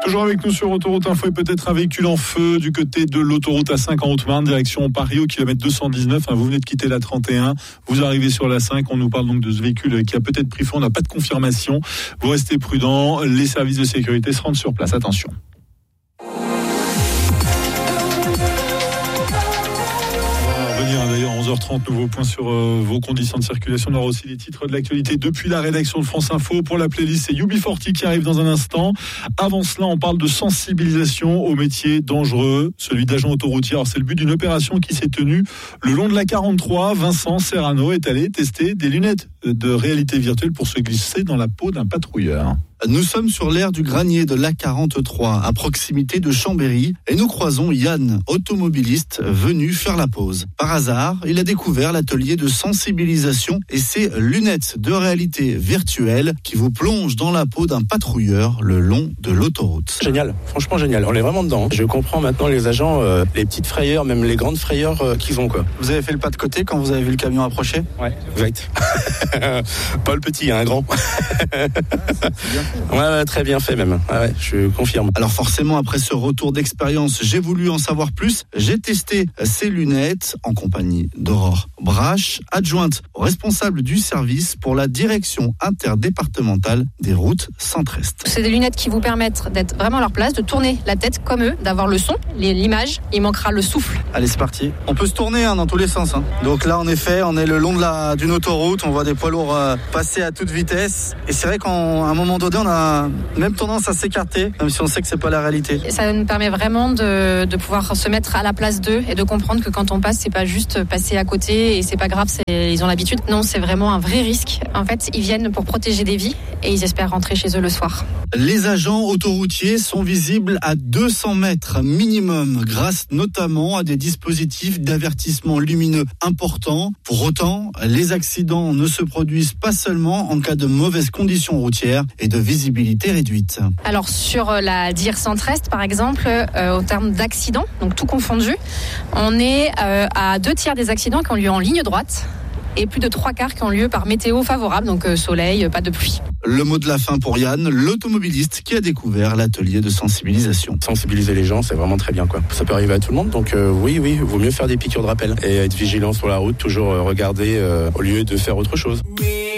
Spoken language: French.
Toujours avec nous sur Autoroute Info et peut-être un véhicule en feu du côté de l'autoroute A5 en Haute-Marne, direction Paris au kilomètre 219. Vous venez de quitter la 31, vous arrivez sur la 5. On nous parle donc de ce véhicule qui a peut-être pris feu. On n'a pas de confirmation. Vous restez prudents. Les services de sécurité se rendent sur place. Attention. 11h30, nouveau point sur vos conditions de circulation. On aura aussi les titres de l'actualité depuis la rédaction de France Info. Pour la playlist, c'est UB40 qui arrive dans un instant. Avant cela, on parle de sensibilisation au métier dangereux, celui d'agent autoroutier. Alors, c'est le but d'une opération qui s'est tenue le long de la 43. Vincent Serrano est allé tester des lunettes de réalité virtuelle pour se glisser dans la peau d'un patrouilleur. Nous sommes sur l'aire du Granier de l'A43, à proximité de Chambéry, et nous croisons Yann, automobiliste, venu faire la pause. Par hasard, il a découvert l'atelier de sensibilisation et ses lunettes de réalité virtuelle qui vous plongent dans la peau d'un patrouilleur le long de l'autoroute. Génial, franchement génial, on est vraiment dedans. Je comprends maintenant les agents, les petites frayeurs, même les grandes frayeurs qu'ils ont, quoi. Vous avez fait le pas de côté quand vous avez vu le camion approcher ? Ouais, exact. Pas le petit, un grand. Ouais, très bien fait même. Ouais, je confirme. Alors forcément, après ce retour d'expérience, j'ai voulu en savoir plus. J'ai testé ces lunettes en compagnie d'Aurore Brache, adjointe responsable du service pour la direction interdépartementale des routes Centre-Est. C'est des lunettes qui vous permettent d'être vraiment à leur place, de tourner la tête comme eux, d'avoir le son, l'image. Il manquera le souffle. Allez, c'est parti. On peut se tourner dans tous les sens. Donc là, en effet, on est le long d'une autoroute. On voit des poids lourds passer à toute vitesse. Et c'est vrai qu'à un moment donné, on a même tendance à s'écarter, même si on sait que c'est pas la réalité. Ça nous permet vraiment de pouvoir se mettre à la place d'eux et de comprendre que quand on passe, c'est pas juste passer à côté et c'est pas grave, ils ont l'habitude. Non, c'est vraiment un vrai risque. En fait, ils viennent pour protéger des vies et ils espèrent rentrer chez eux le soir. Les agents autoroutiers sont visibles à 200 mètres minimum, grâce notamment à des dispositifs d'avertissement lumineux importants. Pour autant, les accidents ne se produisent pas seulement en cas de mauvaises conditions routières et de visibilité réduite. Alors sur la DIR Centre-Est par exemple, au terme d'accidents, donc tout confondu, on est à 2/3 des accidents qui ont lieu en ligne droite et plus de 3/4 qui ont lieu par météo favorable, donc soleil, pas de pluie. Le mot de la fin pour Yann, l'automobiliste qui a découvert l'atelier de sensibilisation. Sensibiliser les gens, c'est vraiment très bien, quoi. Ça peut arriver à tout le monde, donc oui, vaut mieux faire des piqûres de rappel et être vigilant sur la route, toujours regarder au lieu de faire autre chose.